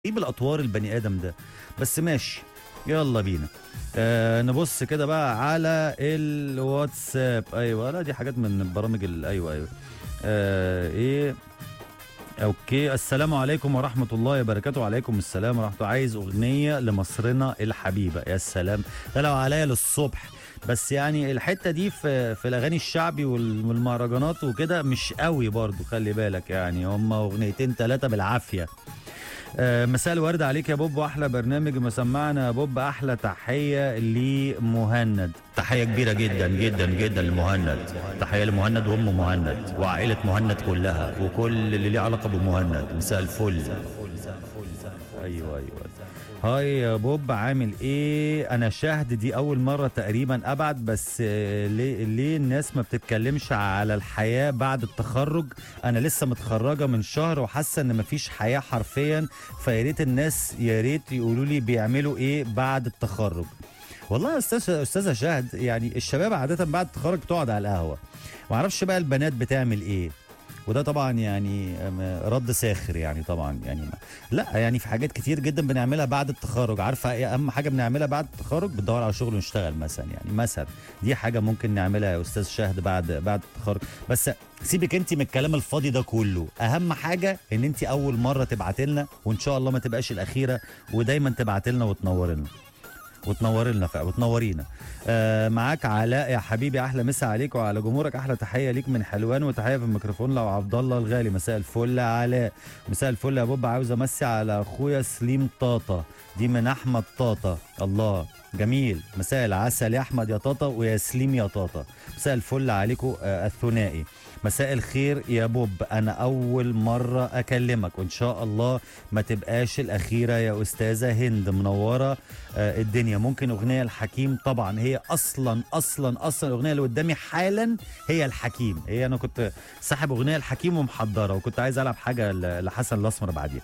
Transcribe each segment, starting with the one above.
غريب الاطوار البني ادم ده، بس ماشي. يلا بينا. نبص كده بقى على الواتساب. ايوه، لا دي حاجات من البرامج ايوه ايوه. ايه. اوكي، السلام عليكم ورحمه الله وبركاته. وعليكم السلام ورحمه الله. عايز اغنيه لمصرنا الحبيبه. يا سلام، ده لو عليا للصبح. بس يعني الحته دي في الاغاني الشعبي والمهرجانات وكده مش قوي برضو، خلي بالك يعني هم اغنيتين ثلاثه بالعافيه. مساء الورد عليك يا بوب، واحلى برنامج مسمعنا يا بوب. احلى تحيه لمهند، تحيه كبيره جدا جدا جدا لمهند. تحيه لمهند وام مهند وعائله مهند كلها وكل اللي ليه علاقه بمهند. مساء الفل. ايوه ايوه. هاي يا بوب، عامل ايه؟ انا شاهد دي اول مره تقريبا ابعت، بس ليه الناس ما بتتكلمش على الحياه بعد التخرج؟ انا لسه متخرجه من شهر وحاسه ان مفيش حياه حرفيا، فيا ريت الناس يا ريت يقولوا لي بيعملوا ايه بعد التخرج. والله يا استاذه شاهد، يعني الشباب عاده بعد التخرج بتقعد على القهوه، معرفش بقى البنات بتعمل ايه. وده طبعا يعني رد ساخر يعني، طبعا يعني لا يعني في حاجات كتير جدا بنعملها بعد التخرج. عارفه ايه اهم حاجه بنعملها بعد التخرج؟ بتدور على شغل ونشتغل مثلا، يعني مثلا دي حاجه ممكن نعملها يا استاذ شهد بعد التخرج. بس سيبك انت من الكلام الفاضي ده كله، اهم حاجه ان انت اول مره تبعت لنا، وان شاء الله ما تبقاش الاخيره، ودايما تبعت لنا وتنور لنا وتنورينا. معاك علاء يا حبيبي، احلى مسا عليك وعلى جمهورك. احلى تحيه ليك من حلوان، وتحيه في الميكروفون لو عبد الله الغالي. مساء الفل يا علاء. مساء الفل يا بوب، عاوز امسي على اخويا سليم طاطا، دي من احمد طاطا. الله جميل، مساء العسل يا احمد يا طاطا ويا سليم يا طاطا. مساء الفل عليكم الثنائي. مساء الخير يا بوب، انا اول مره اكلمك وان شاء الله ما تبقاش الاخيره يا استاذه هند، منوره الدنيا. ممكن اغنيه الحكيم؟ طبعا هي اصلا الاغنيه اللي قدامي حالا هي الحكيم. هي انا كنت ساحب اغنيه الحكيم ومحضره، وكنت عايز العب حاجه لحسن الاسمر بعديها.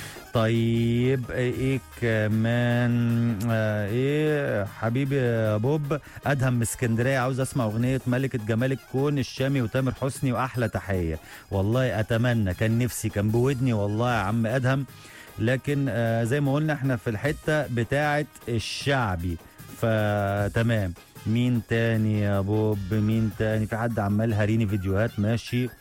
طيب ايه كمان؟ ايه حبيبي يا بوب، ادهم من اسكندريه، عاوز اسمع اغنيه ملكه جمال الكون الشامي وتامر حسني، واحلى تحيه. والله اتمنى، كان نفسي، كان بودني والله يا عم ادهم، لكن زي ما قلنا احنا في الحته بتاعه الشعبي، فتمام. مين تاني يا بوب؟ مين تاني؟ في حد عمال هاريني فيديوهات. ماشي.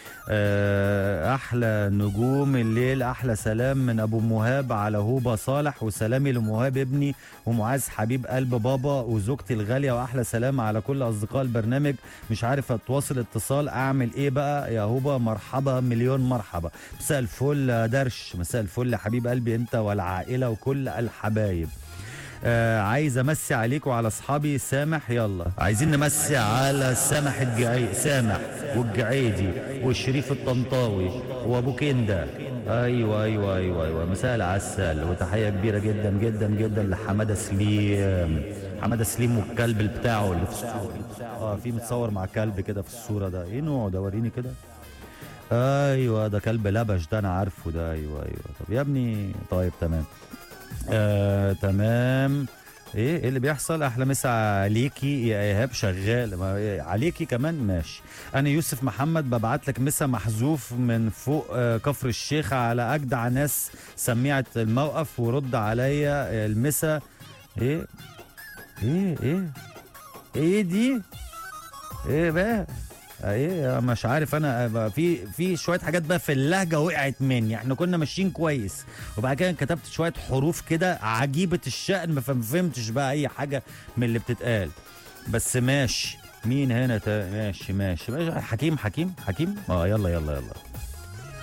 احلى نجوم الليل، احلى سلام من ابو مهاب على هوبا صالح، وسلامي لمهاب ابني ومعاذ حبيب قلب بابا وزوجتي الغاليه، واحلى سلام على كل اصدقاء البرنامج. مش عارف اتواصل اتصال، اعمل ايه بقى يا هوبا؟ مرحبا مليون مرحبا. مساء الفل يا درش، مساء الفل يا حبيب قلبي انت والعائله وكل الحبايب. عايز امسي عليك وعلى اصحابي. سامح، يلا عايزين نمسي على سامح والجعيدي والشريف الطنطاوي وابو كنده. ايوه ايوه ايوه ايوه، مساء العسل وتحيه كبيره جدا جدا جدا لحماده سليم. حماده سليم والكلب بتاعه اللي في الصوره. في متصور مع كلب كده في الصوره، ده ايه نوعه ده؟ وريني كده. ايوه ده كلب لبش، ده انا عارفه ده. ايوه ايوه. طب يا ابني، طيب تمام. تمام. ايه اللي بيحصل؟ احلى مسا عليكي يا ايهاب، شغال عليكي كمان. ماشي. انا يوسف محمد ببعت لك مسا محذوف من فوق كفر الشيخ على اجدع ناس سميعه الموقف، ورد عليا المسا. ايه ايه ايه ايه دي؟ ايه بقى؟ ايه مش عارف انا، في شويه حاجات بقى في اللهجه وقعت مني. احنا كنا ماشيين كويس، وبعد كده كتبت شويه حروف كده عجيبه الشأن، ما فهمتش بقى اي حاجه من اللي بتتقال. بس ماشي. مين هنا ماشي. حكيم. يلا يلا يلا.